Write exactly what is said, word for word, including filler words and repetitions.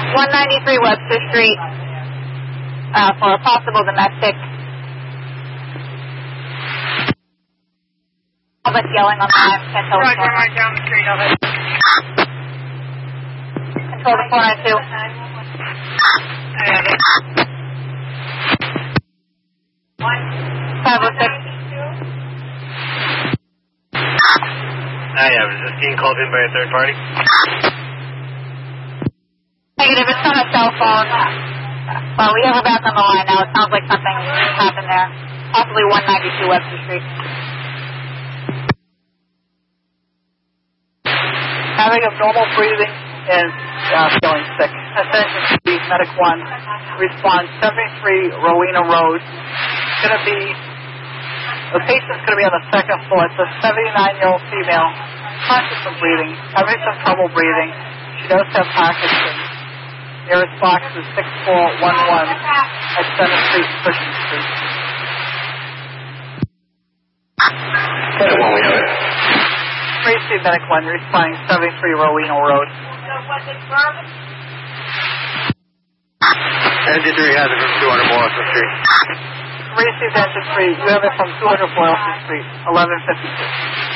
one ninety-three Webster Street uh, for a possible domestic. Public yelling on the line. Control Roger, I'm right down the street of it. Control to four nine two. I have it. five oh six. I have it. Is this being called in by a third party? Negative, it's on a cell phone. Well, we have her back on the line now. It sounds like something happened there. Possibly one ninety-two Webster Street. Having abnormal breathing and uh, feeling sick. Attention to Medic one. Response seventy-three Rowena Road. It's going to be, the patient's going to be on the second floor. It's a seventy-nine-year-old female, conscious of breathing, having some trouble breathing. She does have Parkinson's. Nearest box is six four one one at seventh Street, Cushing Street. Medic one, we have it. Tracy, Medic one, responding seventy-three Rowena Road. Engine three has it from two hundred Boylston Street. Tracy, Engine three, you have it from two hundred Boylston Street, eleven fifty-two.